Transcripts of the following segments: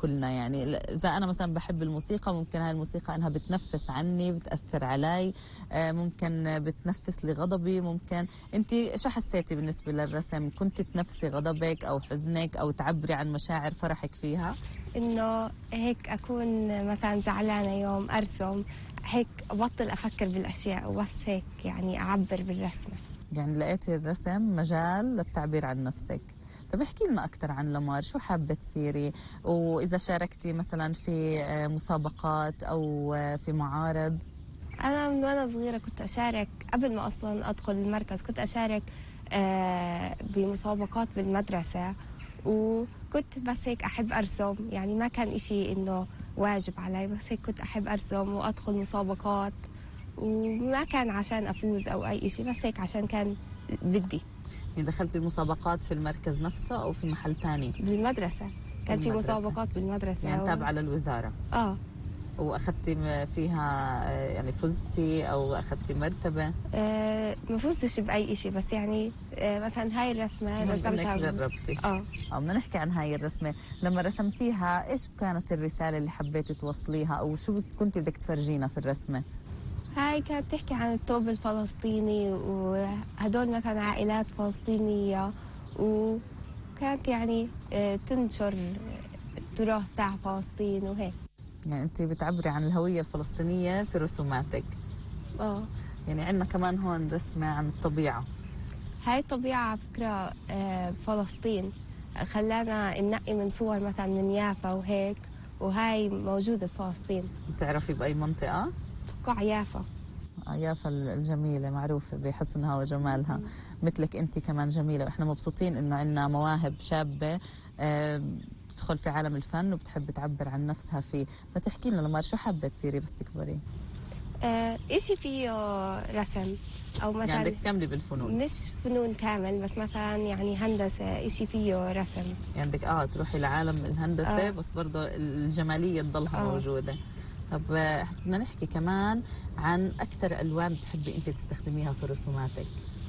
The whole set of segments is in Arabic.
كلنا. يعني إذا أنا مثلا بحب الموسيقى، ممكن هاي الموسيقى أنها بتنفس عني، بتأثر علي، ممكن بتنفس لي غضبي. ممكن أنت شو حسيتي بالنسبة للرسم؟ كنت تنفسي غضبك أو حزنك أو تعبري عن مشاعر فرحك فيها؟ إنه هيك أكون مثلا زعلانة يوم أرسم، هيك أبطل أفكر بالأشياء وبس هيك يعني أعبر بالرسمة. يعني لقيتي الرسم مجال للتعبير عن نفسك. طب احكي لنا أكثر عن لمار، شو حابة تصيري؟ وإذا شاركتي مثلا في مسابقات أو في معارض؟ أنا من وأنا صغيرة كنت أشارك، قبل ما أصلا أدخل المركز كنت أشارك بمسابقات بالمدرسة، وكنت بس هيك أحب أرسم. يعني ما كان إشي إنه واجب علي، بس هيك كنت أحب أرسم وأدخل مسابقات، وما كان عشان أفوز أو أي إشي، بس هيك عشان كان بدي. يعني دخلتي المسابقات في المركز نفسه أو في محل تاني؟ بالمدرسة كان في مسابقات بالمدرسة. يعني تابعة للوزارة؟ وأخذتي فيها يعني فزتي أو أخذتي مرتبة؟ ما فزتش بأي إشي، بس يعني مثلا هاي الرسمة رسمتها. جربتي؟ بدنا نحكي عن هاي الرسمة. لما رسمتيها إيش كانت الرسالة اللي حبيتي توصليها، أو شو كنت بدك تفرجينا في الرسمة؟ هاي كانت تحكي عن الثوب الفلسطيني، وهدول مثلا عائلات فلسطينية، وكانت يعني تنشر التراث تاع فلسطين وهيك. يعني أنت بتعبري عن الهوية الفلسطينية في رسوماتك. يعني عندنا كمان هون رسمة عن الطبيعة. هاي الطبيعة على فكرة فلسطين، خلانا ننقي من صور مثلا من يافا وهيك، وهاي موجودة بفلسطين. بتعرفي بأي منطقة؟ توقع يافا. يافا الجميلة معروفة بحسنها وجمالها. مثلك أنت كمان جميلة، وإحنا مبسوطين إنه عنا مواهب شابة تدخل في عالم الفن وبتحب تعبر عن نفسها فيه. ما تحكي لنا لمار، شو حابة تصيري بس تكبري؟ إشي فيه رسم أو مثلا يعني بدك تكملي بالفنون؟ مش فنون كامل، بس مثلا يعني هندسة، إشي فيه رسم. يعني بدك تروحي لعالم الهندسة بس برضه الجمالية تضلها موجودة. طب بدنا نحكي كمان عن أكثر ألوان بتحبي أنت تستخدميها في رسوماتك؟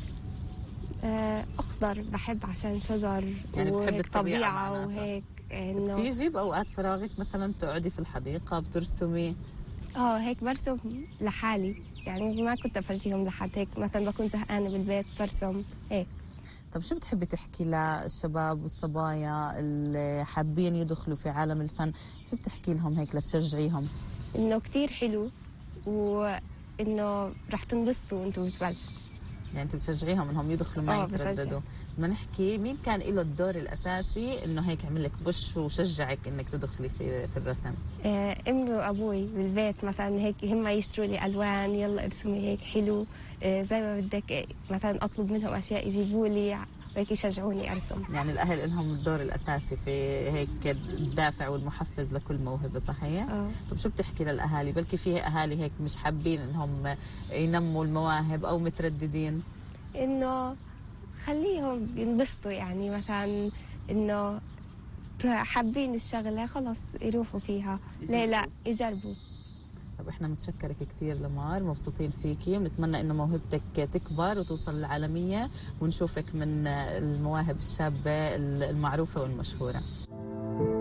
أخضر بحب عشان شجر، يعني بتحب الطبيعة وهيك. بتيجي بأوقات فراغك مثلا تقعدي في الحديقة بترسمي؟ هيك برسم لحالي، يعني ما كنت أفرجيهم لحد، هيك مثلا بكون زهقانة بالبيت برسم هيك. طب شو بتحبي تحكي للشباب والصبايا اللي حابين يدخلوا في عالم الفن؟ شو بتحكي لهم هيك لتشجعيهم؟ إنه كتير حلو، وإنه رح تنبسطوا وإنتوا بتبلشوا. يعني انت بتشجعيهم انهم يدخلوا ما يترددوا؟ بدنا نحكي مين كان له الدور الاساسي انه هيك عمل لك بوش وشجعك انك تدخلي في الرسم؟ امي وابوي بالبيت مثلا هيك هم يشتروا لي الوان، يلا ارسمي هيك حلو، زي ما بدك، مثلا اطلب منهم اشياء يجيبوا لي وهيك يشجعوني ارسم. يعني الاهل لهم الدور الاساسي في هيك الدافع والمحفز لكل موهبه، صحيح؟ طب شو بتحكي للاهالي؟ بلكي في اهالي هيك مش حابين انهم ينموا المواهب او مترددين. انه خليهم ينبسطوا، يعني مثلا انه حابين الشغله خلص يروحوا فيها، ليه لا يجربوا. طب احنا متشكرك كثير لمار، مبسوطين فيكي ونتمنى انه موهبتك تكبر وتوصل للعالمية ونشوفك من المواهب الشابة المعروفة والمشهورة.